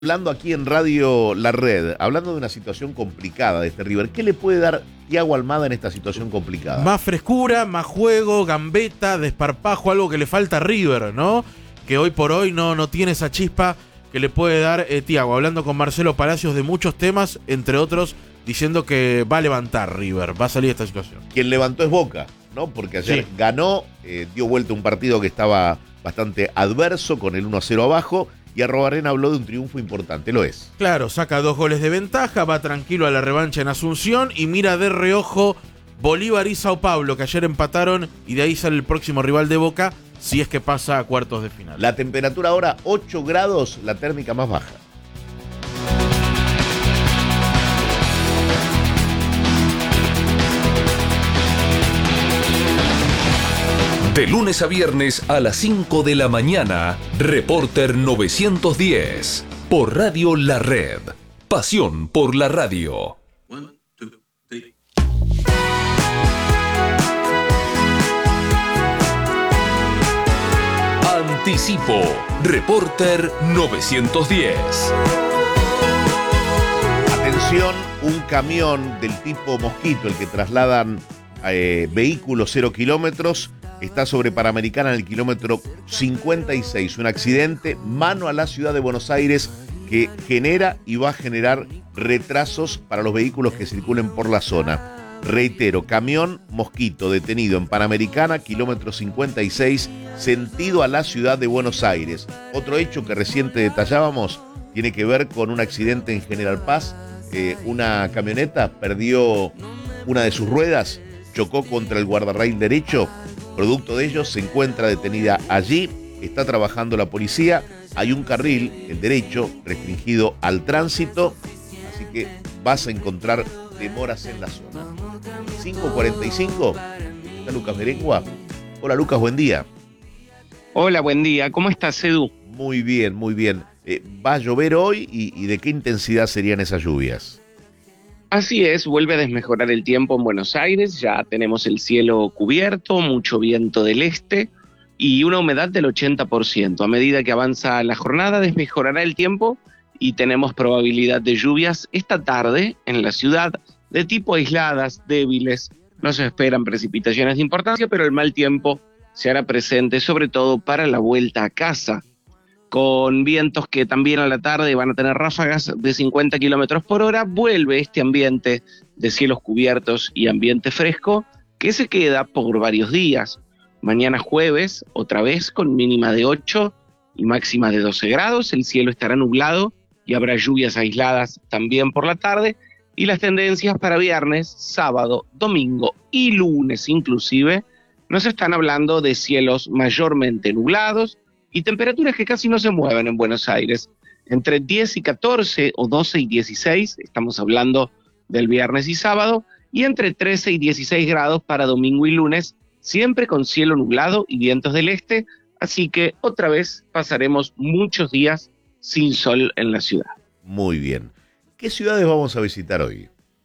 Hablando aquí en Radio La Red, hablando de una situación complicada de este River, ¿qué le puede dar Thiago Almada en esta situación complicada? Más frescura, más juego, gambeta, desparpajo, algo que le falta a River, ¿no? Que hoy por hoy no tiene esa chispa que le puede dar Thiago. Hablando con Marcelo Palacios de muchos temas, entre otros, diciendo que va a levantar River, va a salir de esta situación. Quien levantó es Boca, ¿no? Porque ayer ganó, dio vuelta un partido que estaba bastante adverso, con el 1-0 abajo, y Arrobarrena habló de un triunfo importante, lo es. Claro, saca 2 goles de ventaja, va tranquilo a la revancha en Asunción y mira de reojo Bolívar y Sao Paulo, que ayer empataron, y de ahí sale el próximo rival de Boca, si es que pasa a cuartos de final. La temperatura ahora 8 grados, la térmica más baja. De lunes a viernes a las 5 de la mañana, Reporter 910, por Radio La Red. Pasión por la radio. 1, 2, 3. Anticipo, Reporter 910. Atención, un camión del tipo Mosquito, el que trasladan vehículos 0 kilómetros, está sobre Panamericana en el kilómetro 56. Un accidente mano a la ciudad de Buenos Aires que genera y va a generar retrasos para los vehículos que circulen por la zona. Reitero, camión Mosquito detenido en Panamericana, kilómetro 56, sentido a la ciudad de Buenos Aires. Otro hecho que recién te detallábamos tiene que ver con un accidente en General Paz. Una camioneta perdió una de sus ruedas, chocó contra el guardarraíl derecho. Producto de ello se encuentra detenida allí, está trabajando la policía, hay un carril, el derecho, restringido al tránsito, así que vas a encontrar demoras en la zona. 5:45, está Lucas Merengua. Hola Lucas, buen día. Hola, buen día, ¿cómo estás, Edu? Muy bien, muy bien. ¿Va a llover hoy y de qué intensidad serían esas lluvias? Así es, vuelve a desmejorar el tiempo en Buenos Aires, ya tenemos el cielo cubierto, mucho viento del este y una humedad del 80%. A medida que avanza la jornada desmejorará el tiempo y tenemos probabilidad de lluvias esta tarde en la ciudad de tipo aisladas, débiles. No se esperan precipitaciones de importancia, pero el mal tiempo se hará presente sobre todo para la vuelta a casa, con vientos que también a la tarde van a tener ráfagas de 50 kilómetros por hora. Vuelve este ambiente de cielos cubiertos y ambiente fresco que se queda por varios días. Mañana jueves, otra vez con mínima de 8 y máxima de 12 grados. El cielo estará nublado y habrá lluvias aisladas también por la tarde. Y las tendencias para viernes, sábado, domingo y lunes inclusive nos están hablando de cielos mayormente nublados y temperaturas que casi no se mueven en Buenos Aires. Entre 10 y 14 o 12 y 16, estamos hablando del viernes y sábado, y entre 13 y 16 grados para domingo y lunes, siempre con cielo nublado y vientos del este, así que otra vez pasaremos muchos días sin sol en la ciudad. Muy bien. ¿Qué ciudades vamos a visitar hoy?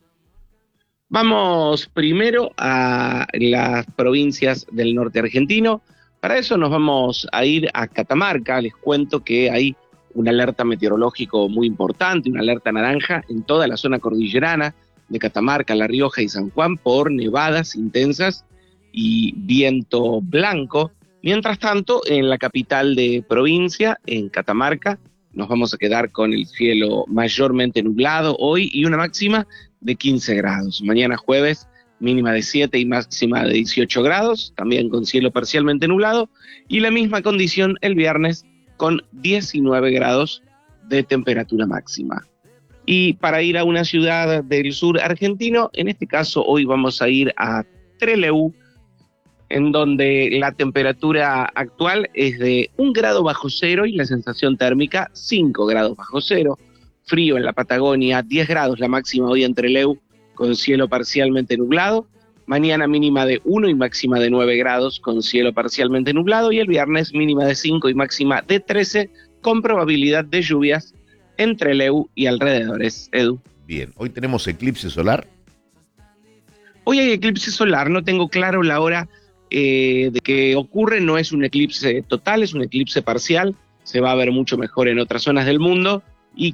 Vamos primero a las provincias del norte argentino. Para eso nos vamos a ir a Catamarca. Les cuento que hay una alerta meteorológico muy importante, una alerta naranja en toda la zona cordillerana de Catamarca, La Rioja y San Juan por nevadas intensas y viento blanco. Mientras tanto, en la capital de provincia, en Catamarca, nos vamos a quedar con el cielo mayormente nublado hoy y una máxima de 15 grados. Mañana jueves, mínima de 7 y máxima de 18 grados, también con cielo parcialmente nublado, y la misma condición el viernes con 19 grados de temperatura máxima. Y para ir a una ciudad del sur argentino, en este caso hoy vamos a ir a Trelew, en donde la temperatura actual es de 1 grado bajo cero y la sensación térmica 5 grados bajo cero. Frío en la Patagonia, 10 grados la máxima hoy en Trelew, con cielo parcialmente nublado. Mañana mínima de 1 y máxima de 9 grados con cielo parcialmente nublado. Y el viernes mínima de 5 y máxima de 13 con probabilidad de lluvias en Trelew y alrededores. Edu. Bien, hoy tenemos eclipse solar. Hoy hay eclipse solar, no tengo claro la hora de que ocurre, no es un eclipse total, es un eclipse parcial. Se va a ver mucho mejor en otras zonas del mundo.